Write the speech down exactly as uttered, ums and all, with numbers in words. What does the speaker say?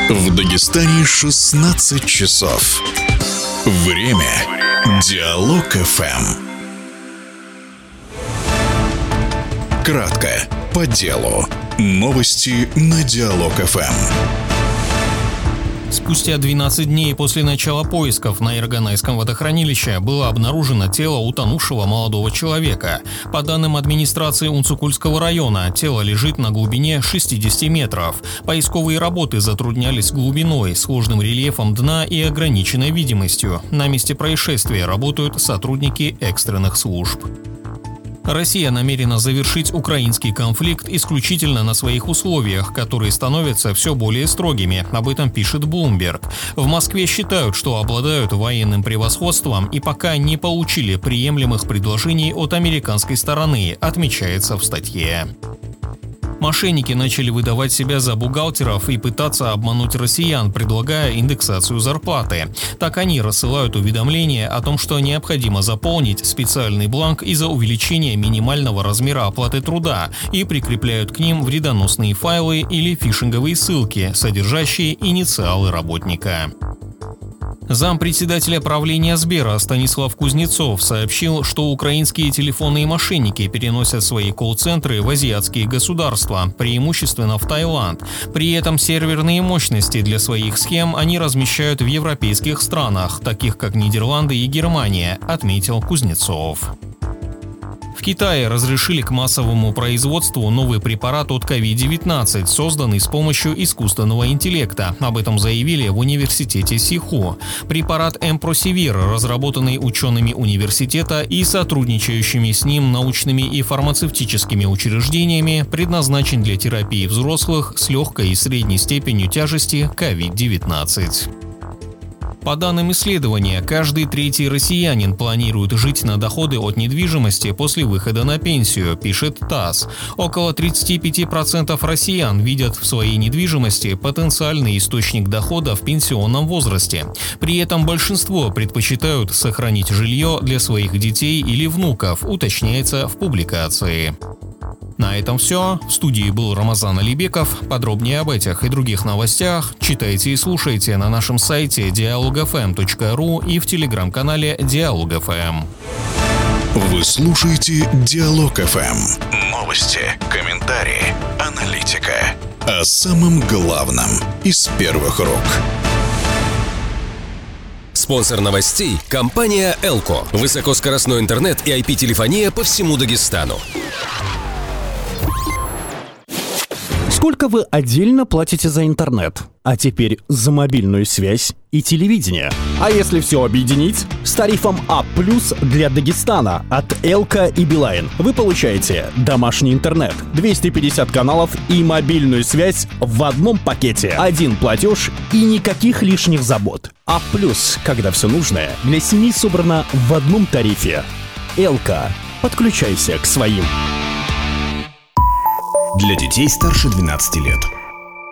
В Дагестане шестнадцать часов. Время Диалог эф эм. Кратко, по делу. Новости на Диалог эф эм. Спустя двенадцать дней после начала поисков на Ирганайском водохранилище было обнаружено тело утонувшего молодого человека. По данным администрации Унцукульского района, тело лежит на глубине шестьдесят метров. Поисковые работы затруднялись глубиной, сложным рельефом дна и ограниченной видимостью. На месте происшествия работают сотрудники экстренных служб. Россия намерена завершить украинский конфликт исключительно на своих условиях, которые становятся все более строгими, об этом пишет Bloomberg. В Москве считают, что обладают военным превосходством и пока не получили приемлемых предложений от американской стороны, отмечается в статье. Мошенники начали выдавать себя за бухгалтеров и пытаться обмануть россиян, предлагая индексацию зарплаты. Так они рассылают уведомления о том, что необходимо заполнить специальный бланк из-за увеличения минимального размера оплаты труда и прикрепляют к ним вредоносные файлы или фишинговые ссылки, содержащие инициалы работника. Зампредседателя правления Сбера Станислав Кузнецов сообщил, что украинские телефонные мошенники переносят свои колл-центры в азиатские государства, преимущественно в Таиланд. При этом серверные мощности для своих схем они размещают в европейских странах, таких как Нидерланды и Германия, отметил Кузнецов. В Китае разрешили к массовому производству новый препарат от ковид девятнадцать, созданный с помощью искусственного интеллекта. Об этом заявили в университете Сиху. Препарат Эмпросивир, разработанный учеными университета и сотрудничающими с ним научными и фармацевтическими учреждениями, предназначен для терапии взрослых с легкой и средней степенью тяжести ковид девятнадцать. По данным исследования, каждый третий россиянин планирует жить на доходы от недвижимости после выхода на пенсию, пишет ТАСС. Около тридцать пять процентов россиян видят в своей недвижимости потенциальный источник дохода в пенсионном возрасте. При этом большинство предпочитают сохранить жилье для своих детей или внуков, уточняется в публикации. На этом все. В студии был Рамазан Алибеков. Подробнее об этих и других новостях читайте и слушайте на нашем сайте диалог эф эм точка ру и в телеграм-канале Диалог эф эм. Вы слушаете Диалог эф эм. Новости, комментарии, аналитика. О самом главном из первых рук. Спонсор новостей – компания Элко. Высокоскоростной интернет и ай пи-телефония по всему Дагестану. Сколько вы отдельно платите за интернет? А теперь за мобильную связь и телевидение. А если все объединить? С тарифом А плюс для Дагестана от Элка и Билайн вы получаете домашний интернет, двести пятьдесят каналов и мобильную связь в одном пакете. Один платеж и никаких лишних забот. А плюс, когда все нужное для семьи собрано в одном тарифе. Элка. Подключайся к своим. Для детей старше двенадцати лет.